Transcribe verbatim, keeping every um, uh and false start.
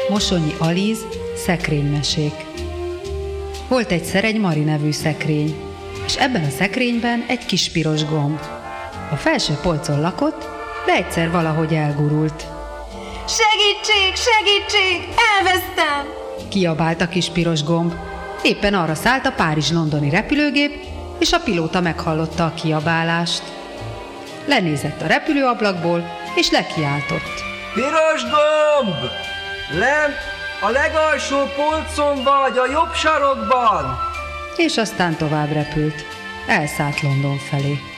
Mosonyi Alíz, Szekrénymesék. Volt egyszer egy Mari nevű szekrény, és ebben a szekrényben egy kis piros gomb. A felső polcon lakott, de egyszer valahogy elgurult. Segítség, segítség, elvesztem! Kiabált a kis piros gomb. Éppen arra szállt a Párizs-londoni repülőgép, és a pilóta meghallotta a kiabálást. Lenézett a repülőablakból, és lekiáltott. Piros gomb! Lent a legalsó polcon vagy, a jobb sarokban! És aztán tovább repült. Elszállt London felé.